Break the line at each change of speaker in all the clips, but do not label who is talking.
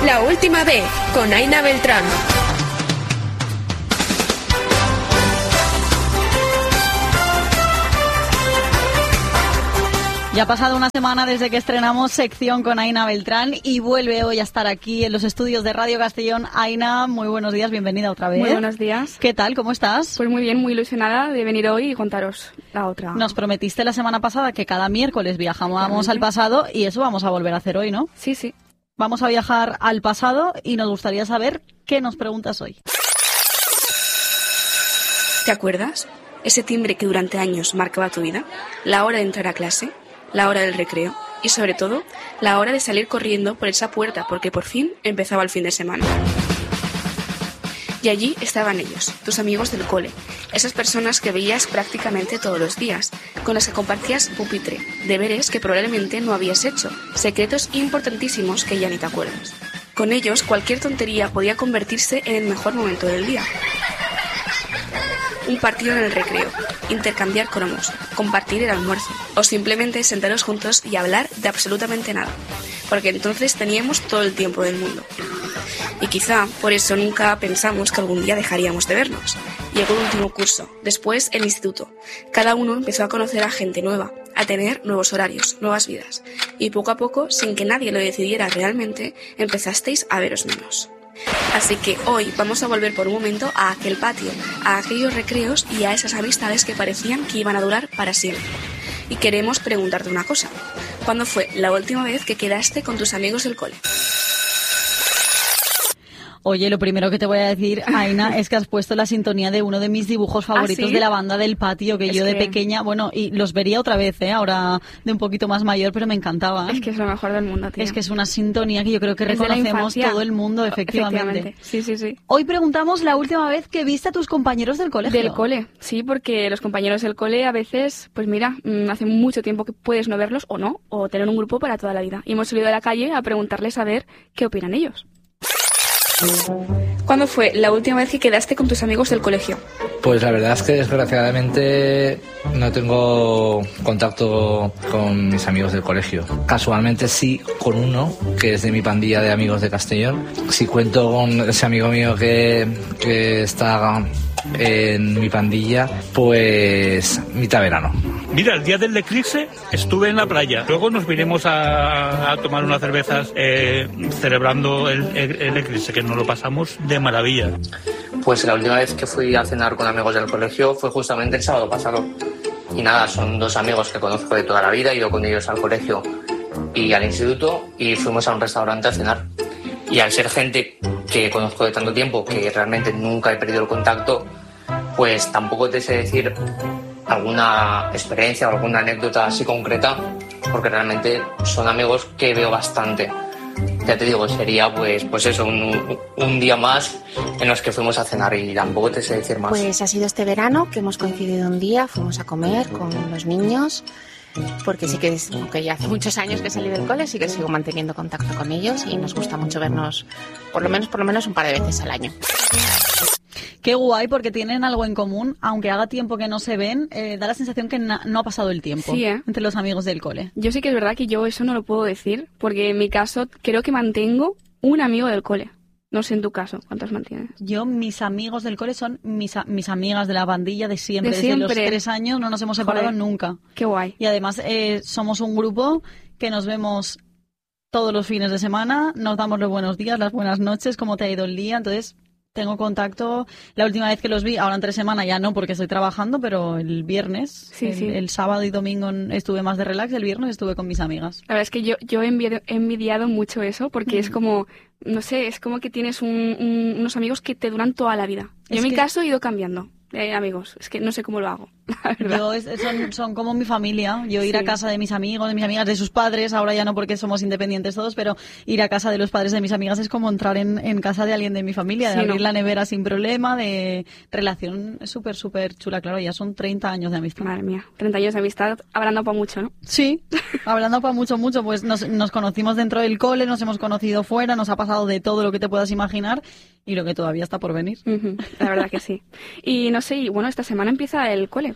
La última vez, con Aina Beltrán.
Ya ha pasado una semana desde que estrenamos sección con Aina Beltrán y vuelve hoy a estar aquí en los estudios de Radio Castellón. Aina, muy buenos días, bienvenida otra vez.
Muy buenos días.
¿Qué tal? ¿Cómo estás?
Pues muy bien, muy ilusionada de venir hoy y contaros la otra.
Nos prometiste la semana pasada que cada miércoles viajábamos al pasado y eso vamos a volver a hacer hoy, ¿no?
Sí, sí.
Vamos a viajar al pasado y nos gustaría saber qué nos preguntas hoy.
¿Te acuerdas? Ese timbre que durante años marcaba tu vida, la hora de entrar a clase, la hora del recreo y, sobre todo, la hora de salir corriendo por esa puerta porque por fin empezaba el fin de semana. Y allí estaban ellos, tus amigos del cole, esas personas que veías prácticamente todos los días, con las que compartías pupitre, deberes que probablemente no habías hecho, secretos importantísimos que ya ni te acuerdas. Con ellos cualquier tontería podía convertirse en el mejor momento del día. Un partido en el recreo, intercambiar cromos, compartir el almuerzo o simplemente sentaros juntos y hablar de absolutamente nada, porque entonces teníamos todo el tiempo del mundo. Y quizá por eso nunca pensamos que algún día dejaríamos de vernos. Llegó el último curso, después el instituto. Cada uno empezó a conocer a gente nueva, a tener nuevos horarios, nuevas vidas. Y poco a poco, sin que nadie lo decidiera realmente, empezasteis a veros menos. Así que hoy vamos a volver por un momento a aquel patio, a aquellos recreos y a esas amistades que parecían que iban a durar para siempre. Y queremos preguntarte una cosa. ¿Cuándo fue la última vez que quedaste con tus amigos del cole?
Oye, lo primero que te voy a decir, Aina, es que has puesto la sintonía de uno de mis dibujos favoritos
¿Ah, sí?
de la banda del patio, que yo de pequeña, bueno, y los vería otra vez, ahora de un poquito más mayor, pero me encantaba.
Es que es lo mejor del mundo, tío.
Es que es una sintonía que yo creo que
Es de la
reconocemos
infancia.
todo el mundo, efectivamente.
Sí, sí, sí.
Hoy preguntamos la última vez que viste a tus compañeros del colegio.
Del cole, sí, porque los compañeros del cole a veces, pues mira, hace mucho tiempo que puedes no verlos o no, o tener un grupo para toda la vida. Y hemos salido a la calle a preguntarles a ver qué opinan ellos.
¿Cuándo fue la última vez que quedaste con tus amigos del colegio?
Pues la verdad es que desgraciadamente no tengo contacto con mis amigos del colegio. Casualmente sí con uno, que es de mi pandilla de amigos de Castellón. Sí cuento con ese amigo mío que está en mi pandilla, pues mitad verano.
Mira, el día del eclipse estuve en la playa. Luego nos vinimos a tomar unas cervezas celebrando el eclipse, que nos lo pasamos de maravilla.
Pues la última vez que fui a cenar con amigos del colegio fue justamente el sábado pasado. Y nada, son dos amigos que conozco de toda la vida, he ido con ellos al colegio y al instituto y fuimos a un restaurante a cenar. Y al ser gente que conozco de tanto tiempo, que realmente nunca he perdido el contacto, pues tampoco te sé decir alguna experiencia o alguna anécdota así concreta, porque realmente son amigos que veo bastante. Ya te digo, sería pues eso, un día más en los que fuimos a cenar y tampoco te sé decir más.
Pues ha sido este verano que hemos coincidido un día, fuimos a comer con los niños, porque sí que, aunque ya hace muchos años que salí del cole, sí que sigo manteniendo contacto con ellos y nos gusta mucho vernos por lo menos un par de veces al año.
Qué guay, porque tienen algo en común, aunque haga tiempo que no se ven, da la sensación que no ha pasado el tiempo entre los amigos del cole.
Yo sí que es verdad que yo eso no lo puedo decir, porque en mi caso creo que mantengo un amigo del cole. No sé en tu caso, ¿cuántos mantienes?
Yo, mis amigos del cole son mis amigas de la bandilla de siempre. Desde los 3 años no nos hemos separado nunca.
Qué guay.
Y además somos un grupo que nos vemos todos los fines de semana, nos damos los buenos días, las buenas noches, cómo te ha ido el día, entonces tengo contacto. La última vez que los vi, ahora en 3 semanas ya no porque estoy trabajando, pero el viernes, el sábado y domingo estuve más de relax, el viernes estuve con mis amigas.
La verdad es que yo he envidiado mucho eso, porque es como, no sé, es como que tienes unos amigos que te duran toda la vida. Yo en mi caso he ido cambiando de amigos, es que no sé cómo lo hago, la verdad.
Son como mi familia. Yo ir a casa de mis amigos, de mis amigas, de sus padres, ahora ya no porque somos independientes todos, pero ir a casa de los padres de mis amigas es como entrar en casa de alguien de mi familia, de abrir la nevera sin problema, de relación súper, súper chula. Claro, ya son 30 años de amistad.
Madre mía, 30 años de amistad, hablando para mucho, ¿no?
Sí, hablando para mucho, pues nos conocimos dentro del cole, nos hemos conocido fuera, nos ha pasado de todo lo que te puedas imaginar y lo que todavía está por venir.
La verdad que sí. Y no sé, bueno, esta semana empieza el cole.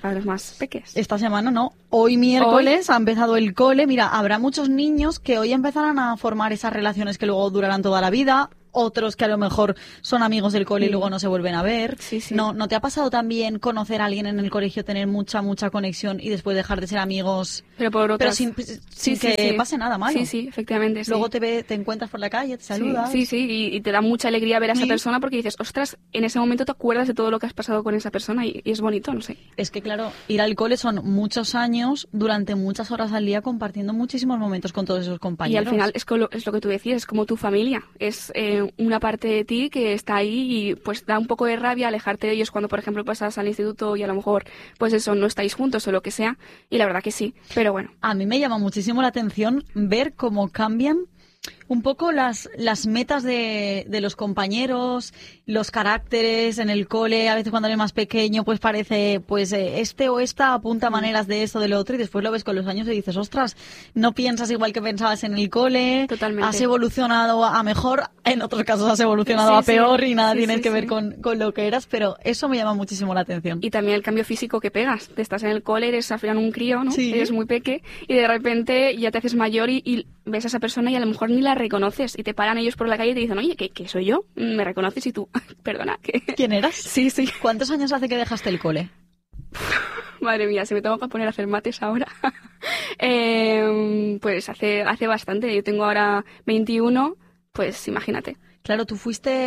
para los más pequeños.
Esta semana no. Hoy miércoles ha empezado el cole. Mira, habrá muchos niños que hoy empezarán a formar esas relaciones que luego durarán toda la vida. Otros que a lo mejor son amigos del cole y luego no se vuelven a ver.
Sí.
¿No te ha pasado también conocer a alguien en el colegio, tener mucha conexión y después dejar de ser amigos?
Pero
sin que pase nada malo.
Sí, efectivamente.
Luego te encuentras por la calle, te saludas.
Sí, y te da mucha alegría ver a esa persona porque dices, ostras, en ese momento te acuerdas de todo lo que has pasado con esa persona y es bonito, no sé.
Es que claro, ir al cole son muchos años, durante muchas horas al día, compartiendo muchísimos momentos con todos esos compañeros.
Y al final es lo que tú decías, es como tu familia. Es una parte de ti que está ahí y pues da un poco de rabia alejarte de ellos cuando, por ejemplo, pasas al instituto y a lo mejor, pues eso, no estáis juntos o lo que sea. Y la verdad que sí, pero bueno.
A mí me llama muchísimo la atención ver cómo cambian un poco las metas de los compañeros, los caracteres en el cole. A veces cuando eres más pequeño pues parece pues este o esta apunta maneras de esto, de lo otro, y después lo ves con los años y dices, ostras, no piensas igual que pensabas en el cole.
Totalmente.
Has evolucionado a mejor, en otros casos has evolucionado a peor y nada tienes que ver con lo que eras, pero eso me llama muchísimo la atención.
Y también el cambio físico que pegas. Te estás en el cole, eres al final un crío, ¿no?
Sí.
Eres muy peque y de repente ya te haces mayor y ves a esa persona y a lo mejor ni la reconoces y te paran ellos por la calle y te dicen, oye, ¿qué soy yo? ¿Me reconoces? Y tú, perdona, ¿qué?
¿Quién eras?
Sí.
¿Cuántos años hace que dejaste el cole?
Madre mía, si me tengo que poner a hacer mates ahora. Pues hace bastante. Yo tengo ahora 21, pues imagínate.
Claro, ¿tú fuiste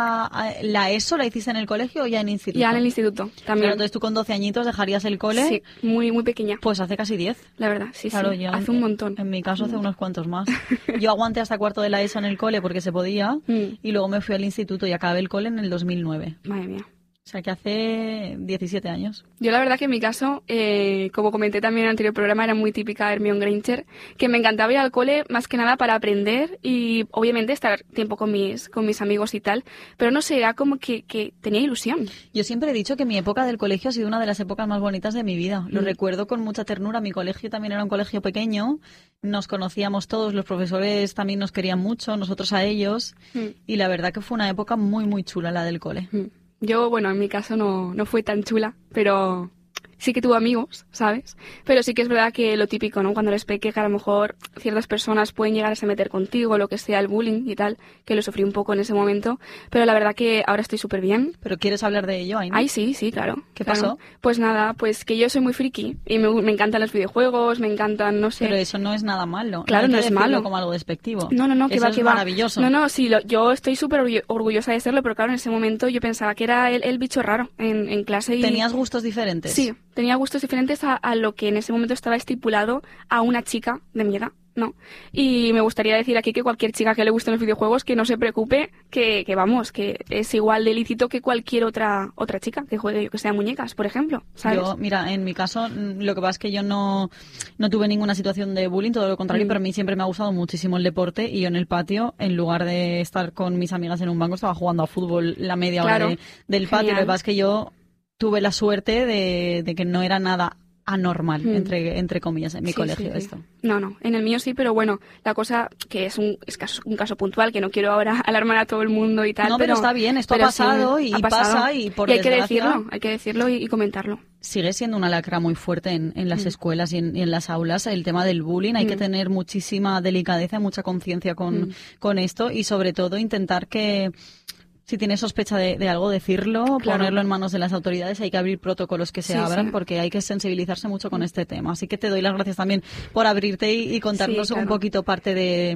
a la ESO, la hiciste en el colegio o ya en instituto?
Ya en el instituto, también.
Claro, entonces tú con 12 añitos dejarías el cole.
Sí, muy pequeña.
Pues hace casi 10.
La verdad, sí.
Claro, yo
hace un montón.
En mi caso hace unos cuantos más. Yo aguanté hasta cuarto de la ESO en el cole porque se podía y luego me fui al instituto y acabé el cole en el 2009.
Madre mía.
O sea que hace 17 años.
Yo la verdad que en mi caso, como comenté también en el anterior programa, era muy típica Hermione Granger, que me encantaba ir al cole más que nada para aprender y obviamente estar tiempo con mis amigos y tal, pero no sé, era como que tenía ilusión.
Yo siempre he dicho que mi época del colegio ha sido una de las épocas más bonitas de mi vida. Lo recuerdo con mucha ternura. Mi colegio también era un colegio pequeño, nos conocíamos todos, los profesores también nos querían mucho, nosotros a ellos, y la verdad que fue una época muy chula la del cole.
Yo, bueno, en mi caso no fue tan chula, pero sí que tuve amigos, ¿sabes? Pero sí que es verdad que lo típico, ¿no? Cuando eres pequeña, que a lo mejor ciertas personas pueden llegar a se meter contigo, lo que sea, el bullying y tal, que lo sufrí un poco en ese momento, pero la verdad que ahora estoy súper bien.
¿Pero quieres hablar de ello, Aina?
Ay, sí, claro.
¿Qué
claro.
pasó?
Pues nada, pues que yo soy muy friki y me encantan los videojuegos, me encantan, no sé...
Pero eso no es nada malo.
Claro, no es malo.
como algo despectivo.
No, que
eso
va,
es
que va.
Maravilloso.
No, sí, yo estoy súper orgullosa de serlo, pero claro, en ese momento yo pensaba que era el bicho raro en clase. Y...
¿Tenías gustos diferentes?
Sí, tenía gustos diferentes a lo que en ese momento estaba estipulado a una chica de mi edad, ¿no? Y me gustaría decir aquí que cualquier chica que le gusten los videojuegos que no se preocupe, que vamos, que es igual de lícito que cualquier otra chica que juegue, que sea muñecas, por ejemplo, ¿sabes?
Yo, mira, en mi caso, lo que pasa es que yo no tuve ninguna situación de bullying, todo lo contrario, pero a mí siempre me ha gustado muchísimo el deporte y yo en el patio, en lugar de estar con mis amigas en un banco, estaba jugando a fútbol la media hora del patio. Lo que pasa es que yo tuve la suerte de que no era nada anormal, entre comillas, en mi colegio esto.
No, en el mío sí, pero bueno, la cosa que es un caso puntual, que no quiero ahora alarmar a todo el mundo y tal.
No, pero está bien, esto ha pasado y pasa y por desgracia...
hay que decirlo y comentarlo.
Sigue siendo una lacra muy fuerte en las escuelas y en las aulas el tema del bullying. Hay que tener muchísima delicadeza, mucha conciencia con esto y sobre todo intentar que... Si tienes sospecha de algo, decirlo, ponerlo en manos de las autoridades. Hay que abrir protocolos que se abran porque hay que sensibilizarse mucho con este tema. Así que te doy las gracias también por abrirte y contarnos un poquito parte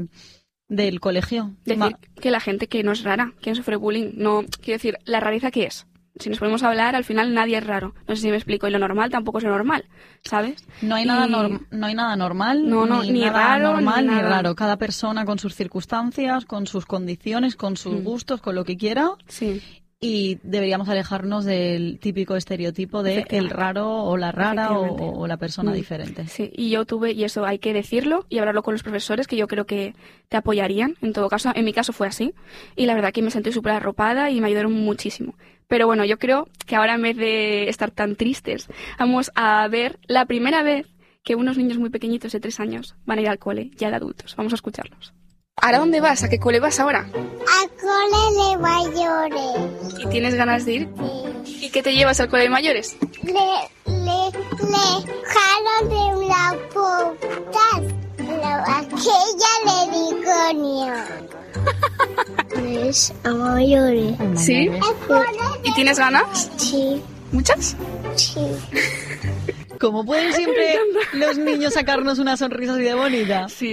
del colegio.
Decir que la gente que no es rara, que no sufre bullying, no, quiero decir, la rareza que es. Si nos ponemos a hablar, al final nadie es raro. No sé si me explico. Y lo normal tampoco es lo normal, ¿sabes?
No hay nada normal,
ni
nada
raro,
normal,
ni
ni
nada.
raro. Cada persona con sus circunstancias, con sus condiciones, con sus gustos, con lo que quiera.
Sí.
Y deberíamos alejarnos del típico estereotipo de el raro o la rara o la persona diferente.
Sí, y yo tuve, y eso hay que decirlo y hablarlo con los profesores, que yo creo que te apoyarían. En todo caso, en mi caso fue así. Y la verdad que me sentí súper arropada y me ayudaron muchísimo. Pero bueno, yo creo que ahora en vez de estar tan tristes, vamos a ver la primera vez que unos niños muy pequeñitos de 3 años van a ir al cole, ya de adultos. Vamos a escucharlos. ¿Ahora dónde vas? ¿A qué cole vas ahora?
Al cole de mayores.
¿Y tienes ganas de ir?
Sí.
¿Y qué te llevas al cole de mayores?
Le jalo de una puta. Aquella le digo niño. Pues a mayores.
¿Sí? ¿Y tienes ganas?
Sí.
¿Muchas?
Sí.
¿Cómo pueden siempre los niños sacarnos una sonrisa así de bonita?
Sí.